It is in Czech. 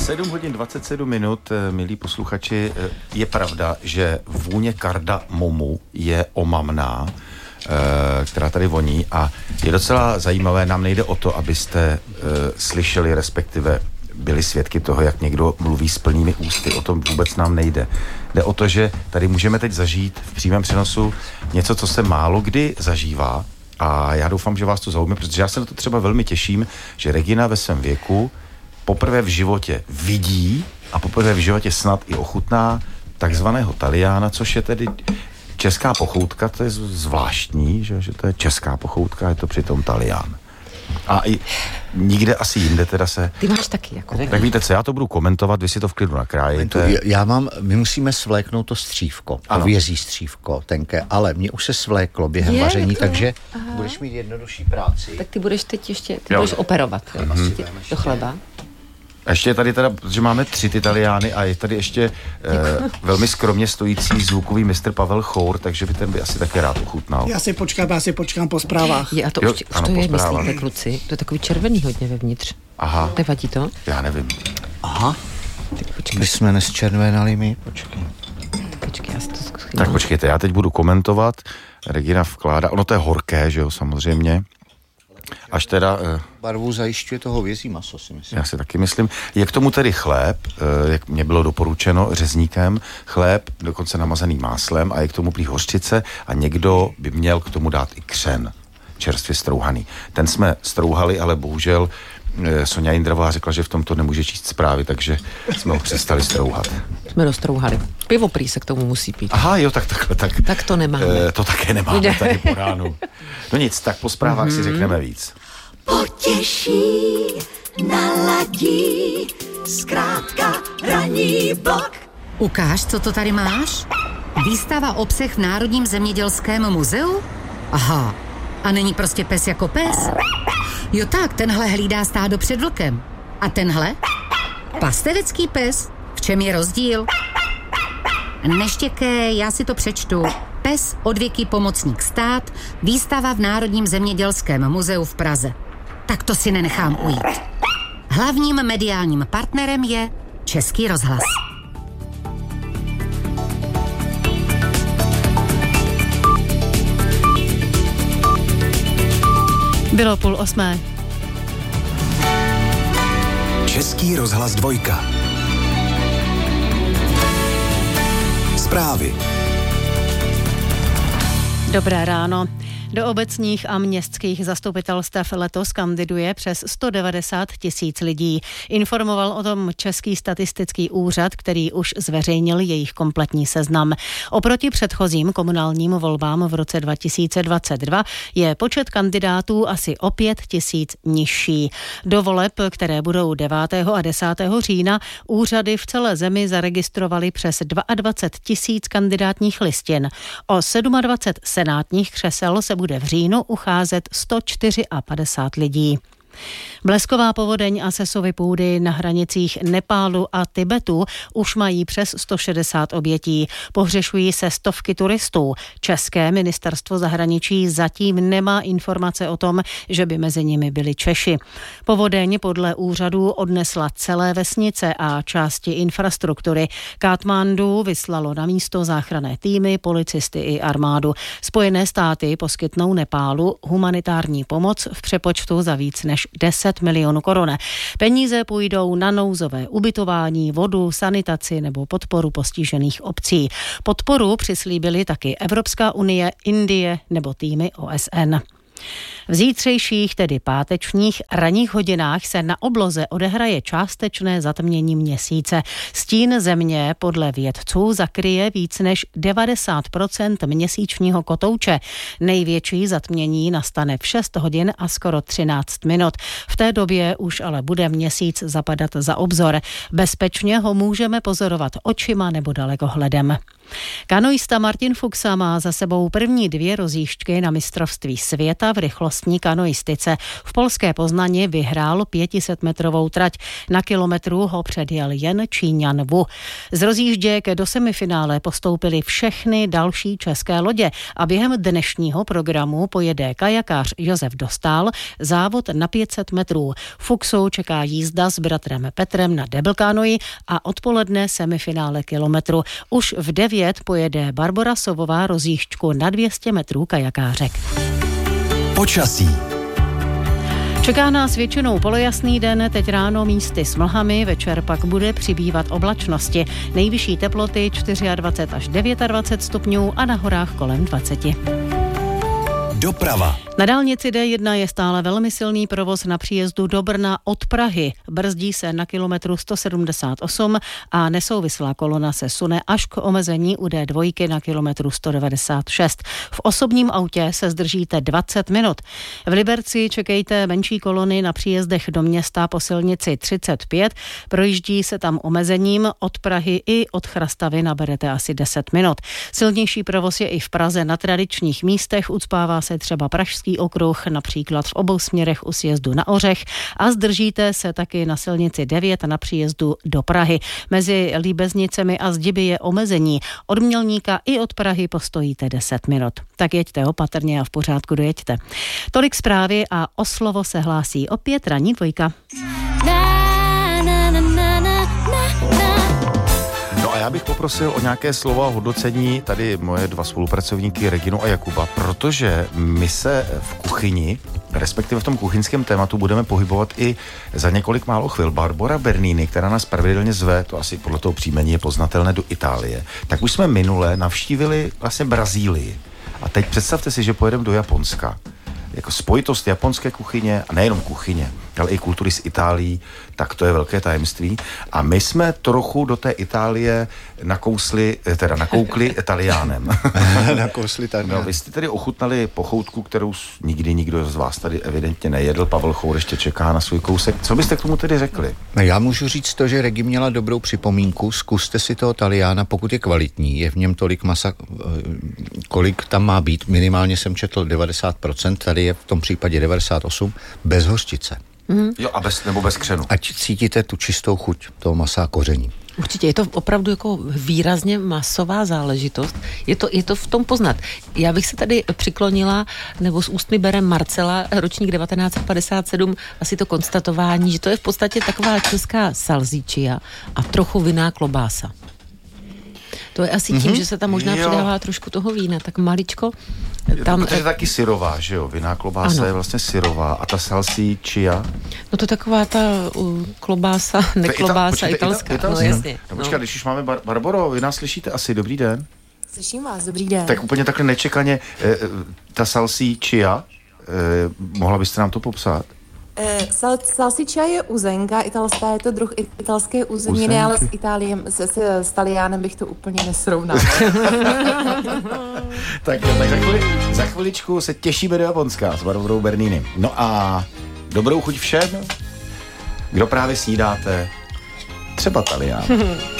7 hodin 27 minut, milí posluchači, je pravda, že vůně kardamomu je omamná, která tady voní a je docela zajímavé, nám nejde o to, abyste slyšeli, respektive byli svědky toho, jak někdo mluví s plnými ústy, o tom vůbec nám nejde. Jde o to, že tady můžeme teď zažít v přímém přenosu něco, co se málo kdy zažívá a já doufám, že vás to zaujme, protože já se na to třeba velmi těším, že Regina ve svém věku poprvé v životě vidí a poprvé v životě snad i ochutná takzvaného Taliána, což je tedy česká pochoutka, to je zvláštní, že to je česká pochoutka, je to přitom Talián. A i nikde asi jinde teda se... Ty máš taky jako... Tak víte co, já to budu komentovat, vy si to v klidu nakrájíte. My musíme svléknout to střívko, a vězí střívko tenké, ale mě už se svléklo během vaření, takže budeš mít jednodušší práci. Tak ty budeš teď ještě, budeš operovat do chleba. A ještě je tady teda, protože máme 3 Italiány a je tady ještě velmi skromně stojící zvukový mistr Pavel Chour, takže by ten by asi také rád ochutnal. Já si počkám po zprávách. A to už to je, myslíte, kluci? To je takový červený hodně vevnitř. Aha. Nevadí to? Já nevím. Aha. My jsme nesčervenali my, počkej, já si to zkusím. Tak počkejte, já teď budu komentovat. Regina vkládá, ono to je horké, že jo, samozřejmě. Až teda... Barvu zajišťuje toho hovězí maso, si myslím. Já si taky myslím. Je k tomu tedy chléb, jak mě bylo doporučeno řezníkem, chléb dokonce namazaný máslem a je k tomu prý hořčice a někdo by měl k tomu dát i křen, čerstvě strouhaný. Ten jsme strouhali, ale bohužel Soňa Jindrová řekla, že v tomto nemůže číst zprávy, takže jsme ho přestali strouhat. Jsme dostrouhali. Pivo prý se k tomu musí pít. Aha, jo, takhle. Tak to nemáme. To také nemáme tady po ránu. No nic, tak po zprávách si řekneme víc. Potěší, naladí, zkrátka ranní blok. Ukáž, co to tady máš? Výstava o psech v Národním zemědělském muzeu? Aha, a není prostě pes jako pes? Jo tak, tenhle hlídá stádo před vlkem. A tenhle? Pastevecký pes. V čem je rozdíl? Neštěkej, já si to přečtu. Pes odvěký pomocník stát, výstava v Národním zemědělském muzeu v Praze. Tak to si nenechám ujít. Hlavním mediálním partnerem je Český rozhlas. Bylo 7:30. Český rozhlas 2. Zprávy. Dobré ráno. Do obecních a městských zastupitelstev letos kandiduje přes 190 000 lidí. Informoval o tom Český statistický úřad, který už zveřejnil jejich kompletní seznam. Oproti předchozím komunálním volbám v roce 2022 je počet kandidátů asi o 5 000 nižší. Do voleb, které budou 9. a 10. října, úřady v celé zemi zaregistrovali přes 22 000 kandidátních listin. O 27 senátních křesel se bude v říjnu ucházet 154 lidí. Blesková povodeň a sesovy půdy na hranicích Nepálu a Tibetu už mají přes 160 obětí. Pohřešují se stovky turistů. České ministerstvo zahraničí zatím nemá informace o tom, že by mezi nimi byli Češi. Povodeň podle úřadů odnesla celé vesnice a části infrastruktury. Katmandu vyslalo na místo záchranné týmy, policisty i armádu. Spojené státy poskytnou Nepálu humanitární pomoc v přepočtu za víc než 10 milionů korun. Peníze půjdou na nouzové ubytování, vodu, sanitaci nebo podporu postižených obcí. Podporu přislíbily taky Evropská unie, Indie nebo týmy OSN. V zítřejších, tedy pátečních ranních hodinách se na obloze odehraje částečné zatmění měsíce. Stín země podle vědců zakryje víc než 90% měsíčního kotouče. Největší zatmění nastane v 6 hodin a skoro 13 minut. V té době už ale bude měsíc zapadat za obzor. Bezpečně ho můžeme pozorovat očima nebo dalekohledem. Kanoista Martin Fuxa má za sebou první 2 rozjížďky na mistrovství světa v rychlostní kanoistice. V polské Poznani vyhrál 500-metrovou trať. Na kilometru ho předjel jen Číňan Wu. Z rozjížděk do semifinále postoupily všechny další české lodě a během dnešního programu pojede kajakář Josef Dostál závod na 500 metrů. Fuxou čeká jízda s bratrem Petrem na double kanoji a odpoledne semifinále kilometru. Už v 9 pojede Barbora Sovová rozjížďku na 200 metrů kajakářek. Počasí. Čeká nás většinou polojasný den, teď ráno místy s mlhami, večer pak bude přibývat oblačnosti. Nejvyšší teploty 24 až 29 stupňů a na horách kolem 20. Doprava. Na dálnici D1 je stále velmi silný provoz na příjezdu do Brna od Prahy. Brzdí se na kilometru 178 a nesouvislá kolona se sune až k omezení u D2 na kilometru 196. V osobním autě se zdržíte 20 minut. V Liberci čekejte menší kolony na příjezdech do města po silnici 35. Projíždí se tam omezením, od Prahy i od Chrastavy naberete asi 10 minut. Silnější provoz je i v Praze na tradičních místech, ucpává se třeba Pražský okruh, například v obou směrech u sjezdu na Ořech a zdržíte se taky na silnici 9 na příjezdu do Prahy. Mezi Líbeznicemi a Zdiby je omezení. Od Mělníka i od Prahy postojíte 10 minut. Tak jeďte opatrně a v pořádku dojeďte. Tolik zprávy a o slovo se hlásí opět ranní dvojka. Já bych poprosil o nějaké slova hodnocení tady moje 2 spolupracovníky Reginu a Jakuba, protože my se v kuchyni, respektive v tom kuchyňském tématu, budeme pohybovat i za několik málo chvil. Barbora Bernini, která nás pravidelně zve, to asi podle toho příjmení je poznatelné, do Itálie, tak už jsme minule navštívili vlastně Brazílii. A teď představte si, že pojedeme do Japonska. Jako spojitost japonské kuchyně, a nejenom kuchyně, ale i kultury z Itálií, tak to je velké tajemství. A my jsme trochu do té Itálie nakoukli Italiánem. Nakousli Italiánem. No, vy jste tedy ochutnali pochoutku, kterou nikdy nikdo z vás tady evidentně nejedl. Pavel Chour ještě čeká na svůj kousek. Co byste k tomu tedy řekli? No, já můžu říct to, že Regi měla dobrou připomínku. Zkuste si toho Taliána, pokud je kvalitní. Je v něm tolik masa, kolik tam má být. Minimálně jsem četl 90%, tady je v tom případě 98%, bez hořčice. Jo, a bez křenu. Ať cítíte tu čistou chuť toho masa a koření. Určitě, je to opravdu jako výrazně masová záležitost. Je to v tom poznat. Já bych se tady přiklonila, nebo s ústmi berem Marcela, ročník 1957, asi to konstatování, že to je v podstatě taková česká salsiccia a trochu vinná klobása. To je asi tím, že se tam možná přidává trošku toho vína, tak maličko. Tam, protože je taky syrová, že jo? Vinná klobása je vlastně syrová a ta salsiccia. No to taková ta klobása, neklobása italská. No jasně. No počkat, když už máme Barboro, vy nás slyšíte asi, dobrý den. Slyším vás, dobrý den. Tak úplně takhle nečekaně, ta salsiccia, mohla byste nám to popsat? Salsiccia je uzenka italská, je to druh italské uzeniny, ale s Itáliem, s Taliánem bych to úplně nesrovnal. tak za chviličku se těšíme do Japonska s Barbarou Bernini. No a dobrou chuť všem, kdo právě snídáte, třeba Talián.